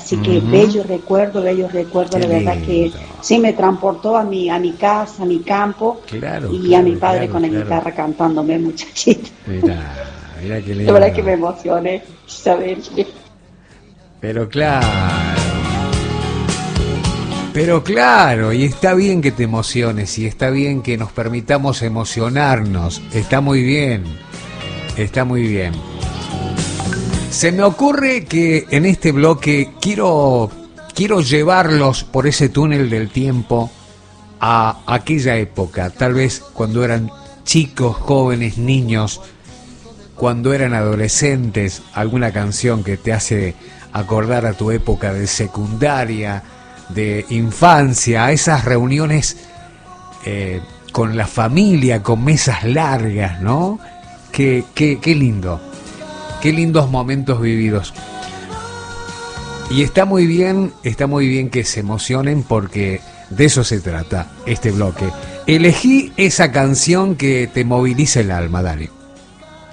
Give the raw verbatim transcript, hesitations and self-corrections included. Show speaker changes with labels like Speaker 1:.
Speaker 1: Así uh-huh. que bello recuerdo, bello recuerdo, Qué la verdad lindo. Que sí me transportó a mi, a mi casa, a mi campo, claro, y claro, a mi padre claro, con la claro. guitarra cantándome, muchachita.
Speaker 2: Mira, mira qué lindo.
Speaker 1: La verdad que me emocioné, Isabel.
Speaker 2: Pero claro, pero claro, y está bien que te emociones, y está bien que nos permitamos emocionarnos, está muy bien, está muy bien. Se me ocurre que en este bloque quiero, quiero llevarlos por ese túnel del tiempo a aquella época, tal vez cuando eran chicos, jóvenes, niños, cuando eran adolescentes, alguna canción que te hace acordar a tu época de secundaria, de infancia, a esas reuniones eh, con la familia, con mesas largas, ¿no? Qué, qué, qué lindo. Qué lindos momentos vividos. Y está muy bien, está muy bien que se emocionen porque de eso se trata este bloque. Elegí esa canción que te moviliza el alma, dale.